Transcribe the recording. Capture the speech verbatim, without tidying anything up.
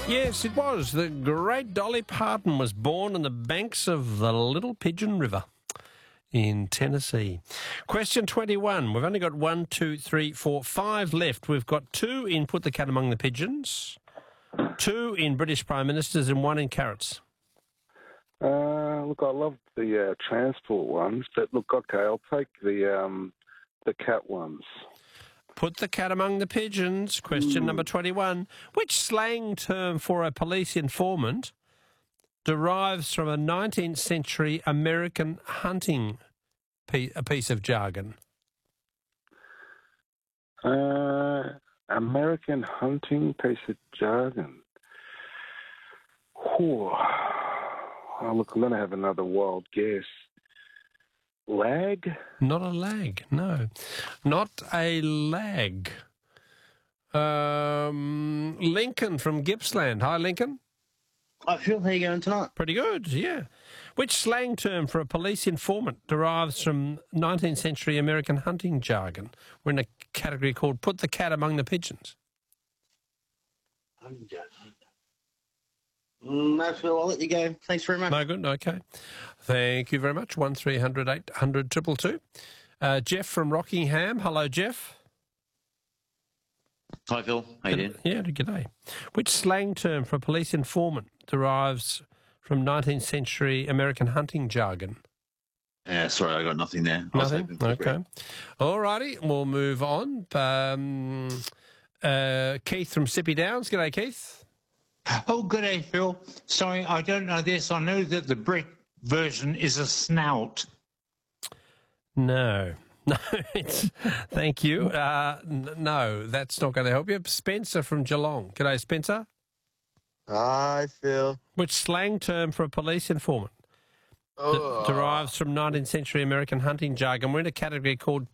Yes, it was. The great Dolly Parton was born on the banks of the Little Pigeon River in Tennessee. Question twenty-one. We've only got one, two, three, four, five left. We've got two in Put the Cat Among the Pigeons, two in British Prime Ministers, and one in Carrots. Uh, look, I love the uh, transport ones, but look, okay, I'll take the um, the cat ones. Put the cat among the pigeons. Question Mm. number twenty-one. Which slang term for a police informant derives from a nineteenth century American hunting piece, a piece of jargon? Uh, American hunting piece of jargon. Whew. Oh, look, I'm going to have another wild guess. Lag? Not a lag, no. Not a lag. Um, Lincoln from Gippsland. Hi, Lincoln. Hi, Phil. How you going tonight? Pretty good, yeah. Which slang term for a police informant derives from nineteenth century American hunting jargon? We're in a category called Put the Cat Among the Pigeons. No, Phil, I'll let you go. Thanks very much. No good, okay. Thank you very much. One three hundred eight hundred two two two. Uh, Jeff from Rockingham. Hello, Jeff. Hi, Phil. How you doing? Yeah, g'day. Which slang term for a police informant derives from nineteenth century American hunting jargon? Yeah, sorry, I got nothing there. I was Nothing? hoping for Okay. All righty, we'll move on. Um, uh, Keith from Sippy Downs. G'day, Keith. Oh, good day, Phil. Sorry, I don't know this. I know that the Brit version is a snout. No. No, it's, thank you. Uh, n- no, that's not going to help you. Spencer from Geelong. G'day, Spencer. Hi, Phil. Which slang term for a police informant Oh. d- derives from nineteenth century American hunting jargon? We're in a category called